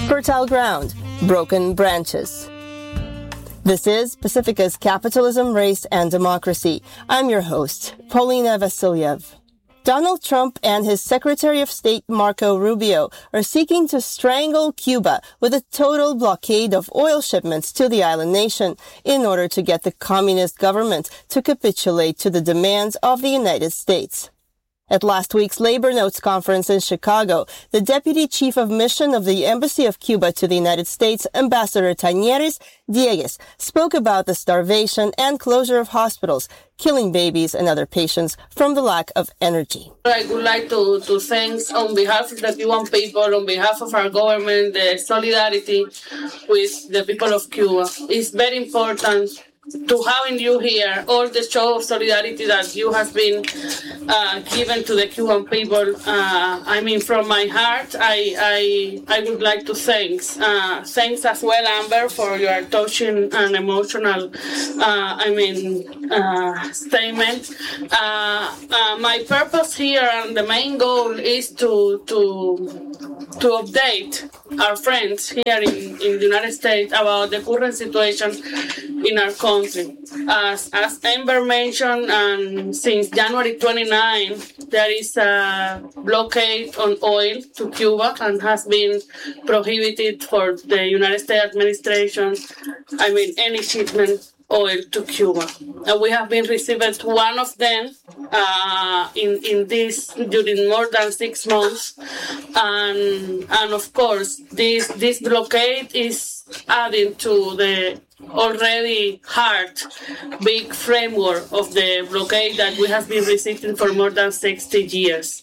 Fertile ground, broken branches. This is Pacifica's Capitalism, Race, and Democracy. I'm your host, Paulina Vasiliev. Donald Trump and his Secretary of State Marco Rubio are seeking to strangle Cuba with a total blockade of oil shipments to the island nation in order to get the communist government to capitulate to the demands of the United States. At last week's Labor Notes conference in Chicago, the Deputy Chief of Mission of the Embassy of Cuba to the United States, Ambassador Tañeres Diegues, spoke about the starvation and closure of hospitals, killing babies and other patients from the lack of energy. I would like to thank, on behalf of the Cuban people, on behalf of our government, the solidarity with the people of Cuba. It's very important to having you here, all the show of solidarity that you have been given to the Cuban people. From my heart, I would like to thanks as well, Amber, for your touching and emotional, statement. My purpose here and the main goal is to update our friends here in the United States about the current situation in our country. As Amber mentioned, since January 29, there is a blockade on oil to Cuba and has been prohibited for the United States administration, any shipment oil to Cuba. We have been receiving one of them in this during more than 6 months, and of course this blockade is adding to the already hard big framework of the blockade that we have been receiving for more than 60 years.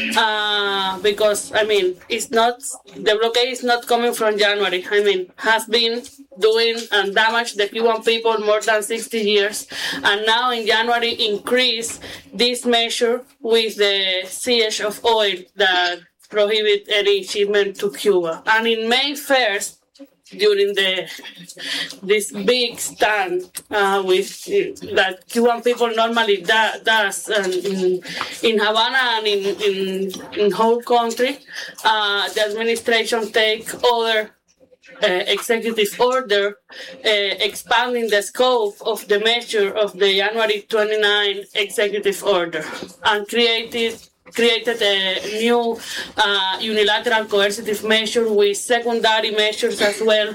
Because it's not, the blockade is not coming from January. Has been doing and damaged the Cuban people more than 60 years, and now in January increase this measure with the siege of oil that prohibit any shipment to Cuba. And in May 1st, during this big stand with that Cuban people normally does in Havana and in whole country, the administration take other executive order expanding the scope of the measure of the January 29 executive order and created a new unilateral coercive measure with secondary measures as well,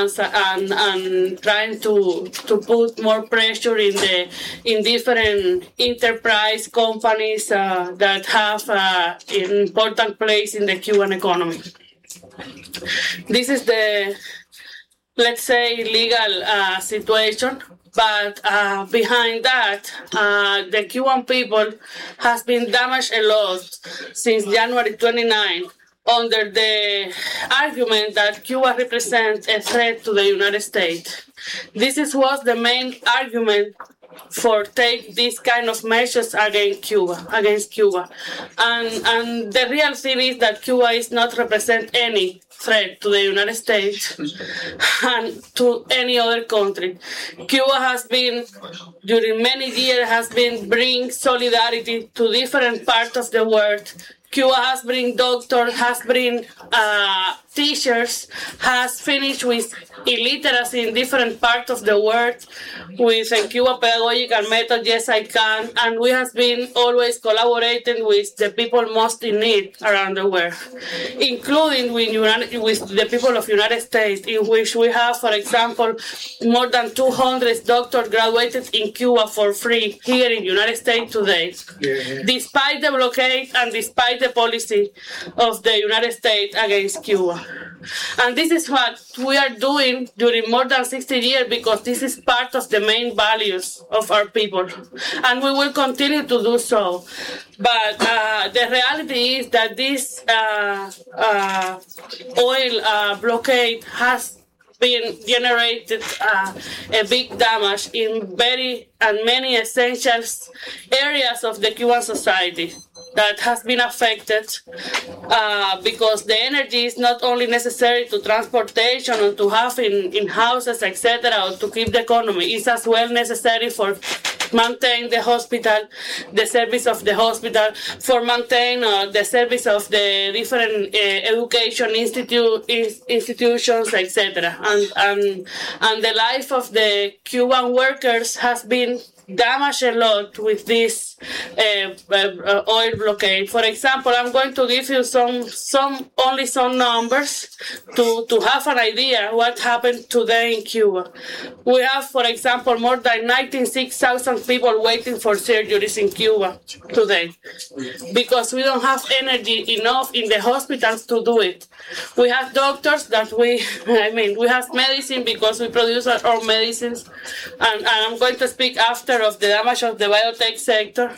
and trying to put more pressure in different enterprise companies that have an important place in the Cuban economy. This is the, let's say, legal situation. But behind that, the Cuban people has been damaged a lot since January 29 under the argument that Cuba represents a threat to the United States. Was the main argument for take these kind of measures against Cuba. And the real thing is that Cuba is not represent any threat to the United States and to any other country. Cuba has been, during many years, bring solidarity to different parts of the world. Cuba has bring doctors, has bring teachers, has finished with illiteracy in different parts of the world with a Cuba pedagogical method, Yes I Can, and we have been always collaborating with the people most in need around the world, including with the people of United States, in which we have, for example, more than 200 doctors graduated in Cuba for free here in United States today, despite the blockade and despite the policy of the United States against Cuba. And this is what we are doing during more than 60 years, because this is part of the main values of our people. And we will continue to do so. But the reality is that this oil blockade has been generated a big damage in many essential areas of the Cuban society that has been affected because the energy is not only necessary to transportation and to have in houses, etc., or to keep the economy. It's as well necessary for maintain the hospital, the service of the hospital, for maintain the service of the different education institutions, etc. And the life of the Cuban workers has been damaged a lot with this oil blockade. For example, I'm going to give you some numbers to have an idea what happened today in Cuba. We have, for example, more than 96,000 people waiting for surgeries in Cuba today because we don't have energy enough in the hospitals to do it. We have doctors that we have medicine because we produce our own medicines, and I'm going to speak after of the damage of the biotech sector.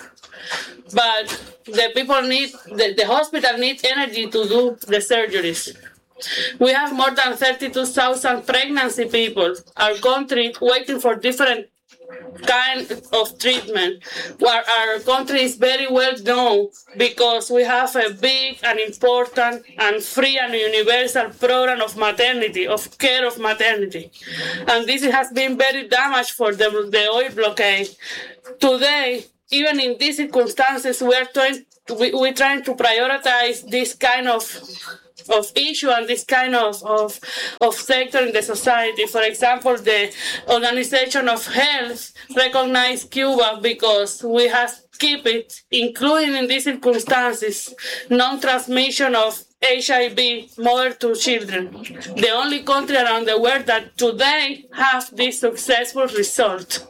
But the people the hospital needs energy to do the surgeries. We have more than 32,000 pregnancy people, our country, waiting for different kind of treatment. Where our country is very well known because we have a big and important and free and universal program of maternity, of care of maternity. And this has been very damaged for the oil blockade. Today, even in these circumstances, we're trying to prioritize this kind of issue and this kind of sector in the society. For example, the Organization of Health recognized Cuba because we have keep it, including in these circumstances, non-transmission of HIV mother to children. The only country around the world that today have this successful result.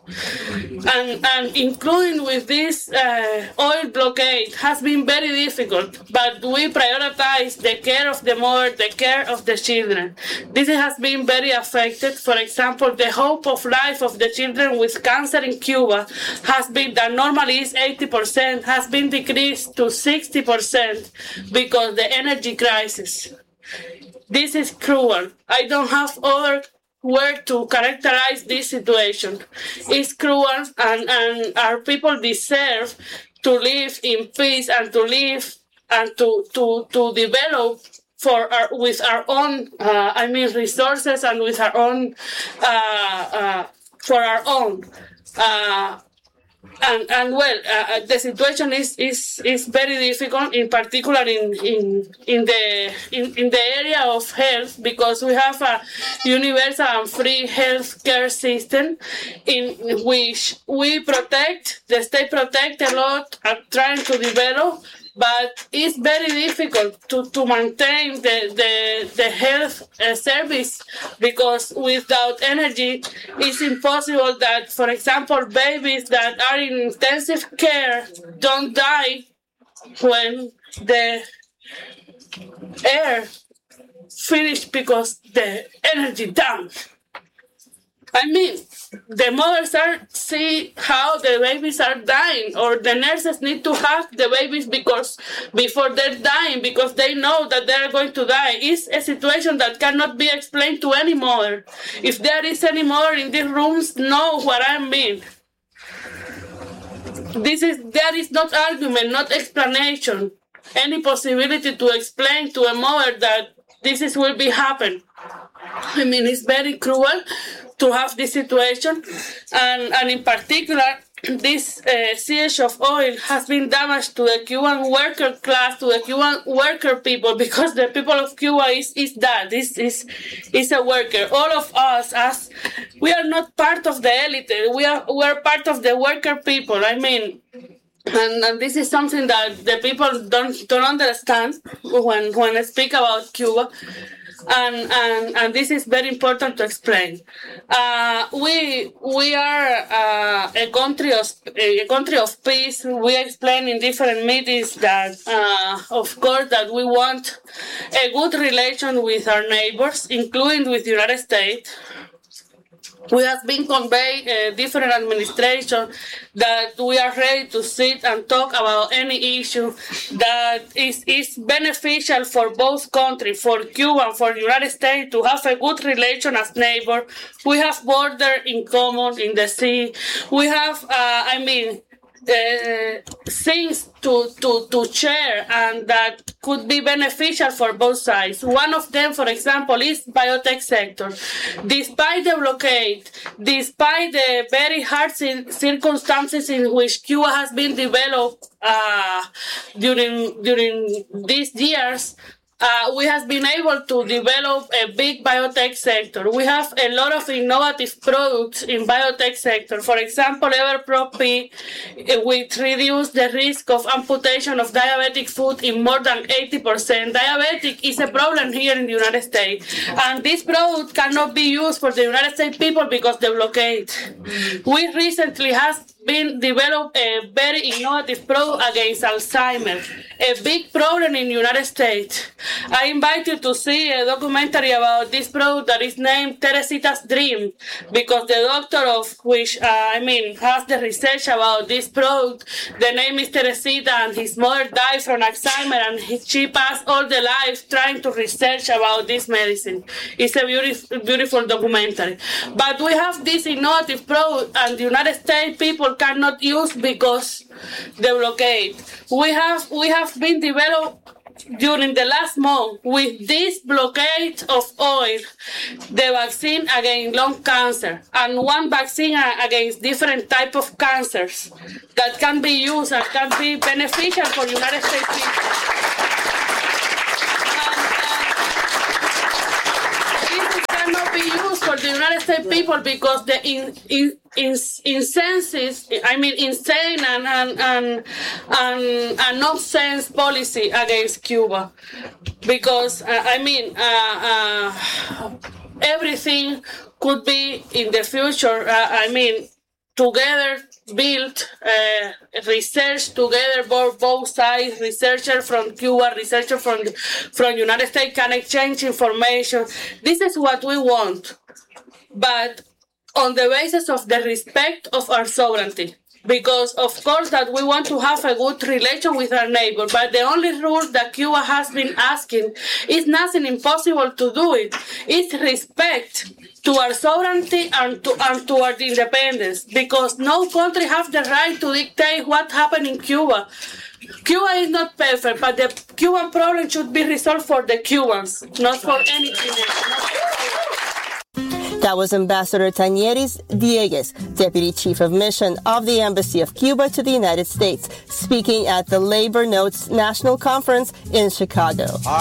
And including with this oil blockade has been very difficult, but we prioritize the care of the mother, the care of the children. This has been very affected. For example, the hope of life of the children with cancer in Cuba has been, that normally is 80%, has been decreased to 60% because the energy crisis. This is cruel. I don't have other word to characterize this situation. It's cruel, and our people deserve to live in peace and to live and to develop with our own resources and with our own for our own. The situation is very difficult, in particular in the area of health, because we have a universal and free health care system in which the state protect a lot and trying to develop, but it's very difficult to maintain the health service, because without energy it's impossible that, for example, babies that are in intensive care don't die when the air finished because the energy down. I mean, the mothers see how the babies are dying, or the nurses need to hug the babies because before they're dying, because they know that they are going to die. It's a situation that cannot be explained to any mother. If there is any mother in these rooms, know what I mean. There is not argument, not explanation, any possibility to explain to a mother that this will be happen. I mean, it's very cruel to have this situation, and in particular, this siege of oil has been damaged to the Cuban worker class, to the Cuban worker people, because the people of Cuba is a worker. All of us, as we are not part of the elite, we are part of the worker people. I mean. And this is something that the people don't understand when I speak about Cuba. And this is very important to explain. We are a country of peace. We explain in different meetings that, of course, that we want a good relation with our neighbors, including with the United States. We have been conveyed different administration that we are ready to sit and talk about any issue that is beneficial for both countries, for Cuba and for the United States, to have a good relation as neighbor. We have border in common in the sea. We have, things to share and that could be beneficial for both sides. One of them, for example, is biotech sector. Despite the blockade, despite the very hard circumstances in which Cuba has been developed during these years, we have been able to develop a big biotech sector. We have a lot of innovative products in biotech sector. For example, EverPro-P, which reduced the risk of amputation of diabetic foot in more than 80%. Diabetic is a problem here in the United States. And this product cannot be used for the United States people because of the blockade. We recently have been developed a very innovative product against Alzheimer's, a big problem in the United States. I invite you to see a documentary about this product that is named Teresita's Dream, because the doctor of which, has the research about this product, the name is Teresita, and his mother died from Alzheimer's, and she passed all the life trying to research about this medicine. It's a beautiful documentary. But we have this innovative product, and the United States people cannot use because the blockade. We have been developed during the last month with this blockade of oil, the vaccine against lung cancer, and one vaccine against different type of cancers that can be used and can be beneficial for United States people. This cannot be used for the United States people because the insane and nonsense policy against Cuba, because everything could be in the future. Together build research together, both sides, researchers from Cuba, researchers from United States can exchange information. This is what we want, but on the basis of the respect of our sovereignty. Because, of course, that we want to have a good relation with our neighbor, but the only rule that Cuba has been asking is nothing impossible to do it. It's respect to our sovereignty and to our independence, because no country has the right to dictate what happened in Cuba. Cuba is not perfect, but the Cuban problem should be resolved for the Cubans, not for anything else. That was Ambassador Tanieris Diegues, Deputy Chief of Mission of the Embassy of Cuba to the United States, speaking at the Labor Notes National Conference in Chicago.